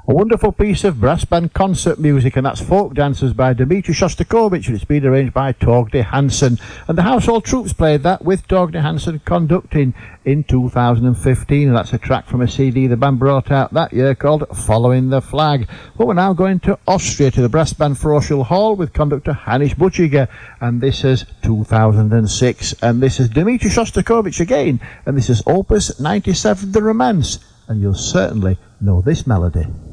A wonderful piece of brass band concert music, and that's Folk Dancers by Dmitri Shostakovich, and it's been arranged by Torgny Hansen. And the Household Troops played that with Torgny Hansen conducting in 2015, and that's a track from a CD the band brought out that year called Following the Flag. But we're now going to Austria, to the brass band Froschel Hall with conductor Hanisch Butchiger, and this is 2006, and this is Dmitri Shostakovich again, and this is Opus 97, The Romance, and you'll certainly know this melody.